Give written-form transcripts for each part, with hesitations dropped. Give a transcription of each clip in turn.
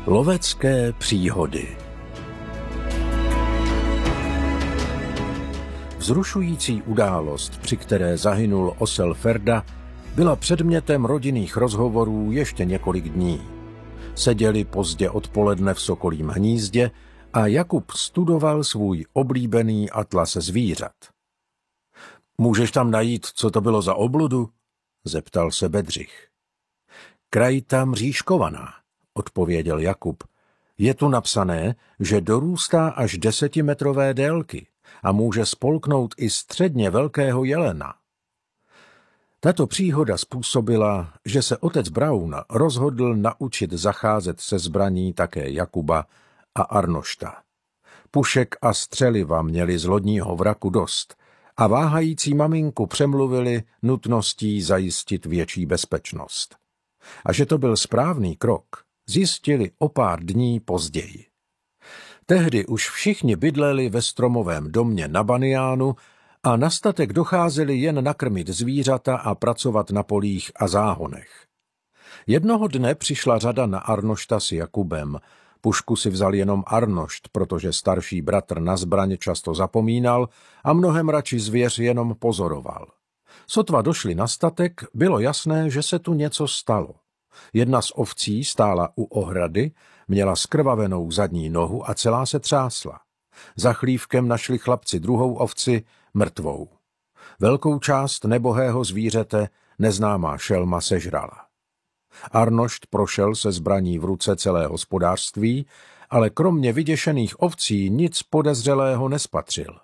Lovecké příhody. Vzrušující událost, při které zahynul osel Ferda, byla předmětem rodinných rozhovorů ještě několik dní. Seděli pozdě odpoledne v Sokolím hnízdě a Jakub studoval svůj oblíbený atlas zvířat. Můžeš tam najít, co to bylo za obludu? Zeptal se Bedřich. Krajita mřížkovaná, odpověděl Jakub. Je tu napsané, že dorůstá až 10metrové délky a může spolknout i středně velkého jelena. Tato příhoda způsobila, že se otec Braun rozhodl naučit zacházet se zbraní také Jakuba a Arnošta. Pušek a střeliva měli z lodního vraku dost a váhající maminku přemluvili nutností zajistit větší bezpečnost. A že to byl správný krok, zjistili o pár dní později. Tehdy už všichni bydleli ve stromovém domě na Baniánu a na statek docházeli jen nakrmit zvířata a pracovat na polích a záhonech. Jednoho dne přišla řada na Arnošta s Jakubem. Pušku si vzal jenom Arnošt, protože starší bratr na zbraň často zapomínal a mnohem radši zvěř jenom pozoroval. Sotva došli na statek, bylo jasné, že se tu něco stalo. Jedna z ovcí stála u ohrady, měla skrvavenou zadní nohu a celá se třásla. Za chlívkem našli chlapci druhou ovci, mrtvou. Velkou část nebohého zvířete neznámá šelma sežrala. Arnošt prošel se zbraní v ruce celé hospodářství, ale kromě vyděšených ovcí nic podezřelého nespatřil.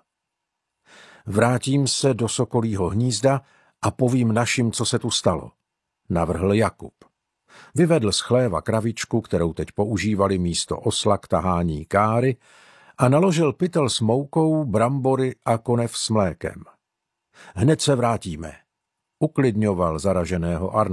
Vrátím se do Sokolího hnízda a povím našim, co se tu stalo, navrhl Jakub. Vyvedl z chléva kravičku, kterou teď používali místo osla k tahání káry, a naložil pytel s moukou, brambory a konev s mlékem. Hned se vrátíme, uklidňoval zaraženého Arnošta.